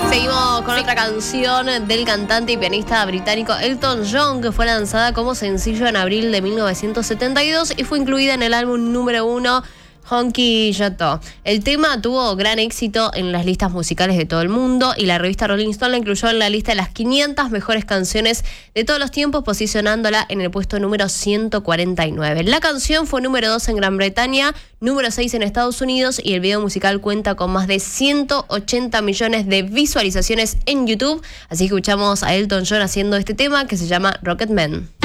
Seguimos con otra canción del cantante y pianista británico Elton John, que fue lanzada como sencillo en abril de 1972 y fue incluida en el álbum número 1 Honky Tonk. El tema tuvo gran éxito en las listas musicales de todo el mundo y la revista Rolling Stone la incluyó en la lista de las 500 mejores canciones de todos los tiempos, posicionándola en el puesto número 149. La canción fue número 2 en Gran Bretaña, número 6 en Estados Unidos y el video musical cuenta con más de 180 millones de visualizaciones en YouTube. Así que escuchamos a Elton John haciendo este tema que se llama Rocketman.